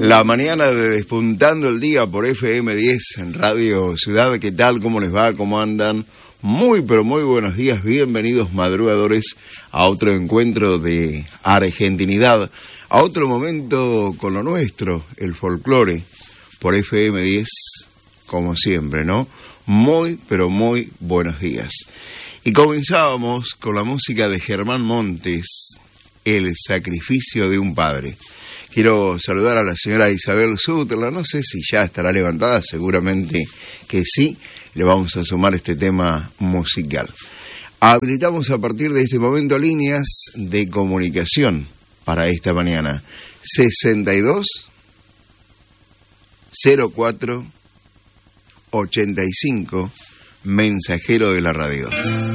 La mañana de Despuntando el Día por FM10 en Radio Ciudad. ¿Qué tal? ¿Cómo les va? ¿Cómo andan? Muy, pero muy buenos días. Bienvenidos, madrugadores, a otro encuentro de argentinidad, a otro momento con lo nuestro, el folclore, por FM10, como siempre, ¿no? Muy, pero muy buenos días. Y comenzábamos con la música de Germán Montes, El sacrificio de un padre. Quiero saludar a la señora Isabel Suterla, no sé si ya estará levantada, seguramente que sí, le vamos a sumar este tema musical. Habilitamos a partir de este momento líneas de comunicación para esta mañana. 62 04 85, mensajero de la radio.